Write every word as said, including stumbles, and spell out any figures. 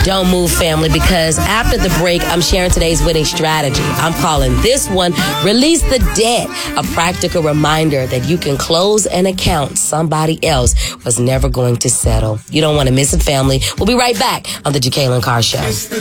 Don't move, family, because after the break, I'm sharing today's winning strategy. I'm calling this one, Release the Debt, a practical reminder that you can close an account somebody else was never going to settle. You don't want to miss it, family. We'll be right back on the Jacqueline Carr Show.